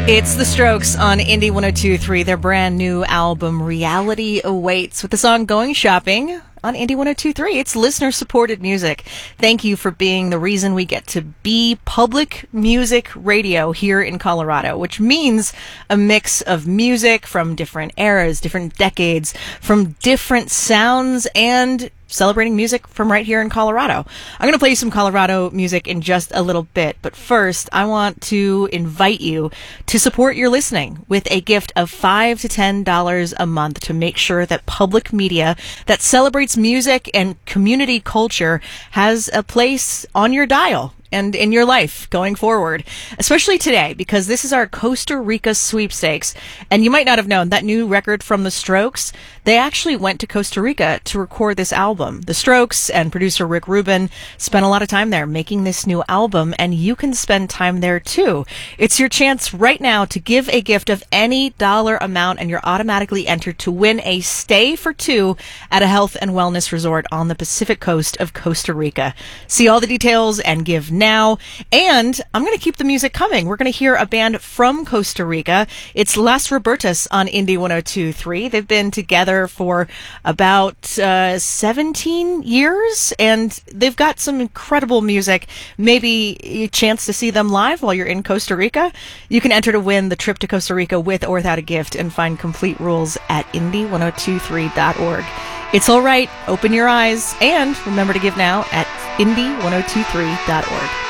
It's The Strokes on Indie 102.3. Their brand new album, Reality Awaits, with the song Going Shopping on Indie 102.3. It's listener-supported music. Thank you for being the reason we get to be public music radio here in Colorado, which means a mix of music from different eras, different decades, from different sounds, and celebrating music from right here in Colorado. I'm going to play you some Colorado music in just a little bit, but first I want to invite you to support your listening with a gift of $5 to $10 a month to make sure that public media that celebrates music and community culture has a place on your dial and in your life going forward, especially today, because this is our Costa Rica sweepstakes. And you might not have known that new record from The Strokes, they actually went to Costa Rica to record this album. The Strokes and producer Rick Rubin spent a lot of time there making this new album, and you can spend time there too. It's your chance right now to give a gift of any dollar amount, and you're automatically entered to win a stay for two at a health and wellness resort on the Pacific coast of Costa Rica. See all the details and give now. And I'm going to keep the music coming. We're going to hear a band from Costa Rica. It's Las Robertas on Indie 102.3. They've been together for about 17 years, and they've got some incredible music. Maybe a chance to see them live while you're in Costa Rica. You can enter to win the trip to Costa Rica with or without a gift, and find complete rules at indie1023.org. It's all right. Open your eyes, and remember to give now at indie1023.org.